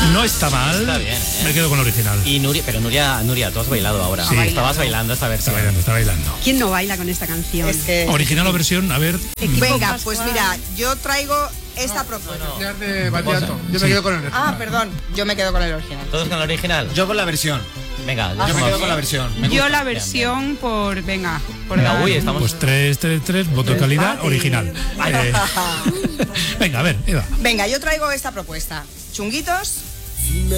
No está mal. Está bien, Me quedo con la original. Y Nuria, tú has bailado ahora. Sí. Estabas bailando esta versión. Está bailando. ¿Quién no baila con esta canción? Es que... Original o versión, a ver. Venga, pues mira, yo traigo esta propuesta. De Batiato. Yo me quedo con el original. Ah, perdón, yo me quedo con el original. ¿Todos con el original? Yo con la versión. Venga, Yo me quedo con la versión. Yo la versión por... Venga, Venga, uy, estamos... Pues 3-3-3, voto de calidad, original. Venga, a ver, Eva. Venga, yo traigo esta propuesta. Chunguitos.